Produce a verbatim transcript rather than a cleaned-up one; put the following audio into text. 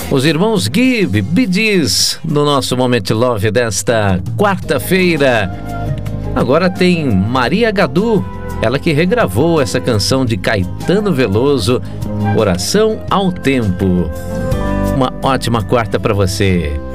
Os irmãos Gibb, Bee Gees, no nosso Moment Love desta quarta-feira. Agora tem Maria Gadu, ela que regravou essa canção de Caetano Veloso, Oração ao Tempo. Uma ótima quarta para você.